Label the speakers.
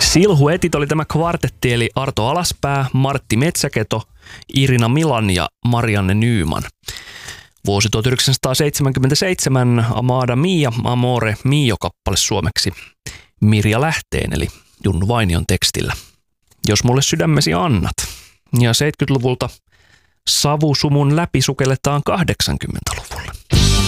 Speaker 1: Silhuetit oli tämä kvartetti, eli Arto Alaspää, Martti Metsäketo, Irina Milan ja Marianne Nyman. Vuosi 1977 Amada Mia Amore Mio-kappale suomeksi Mirja Lähteen eli Junnu Vainion tekstillä. Jos mulle sydämesi annat. Ja 70-luvulta savusumun läpi sukelletaan 80-luvulle.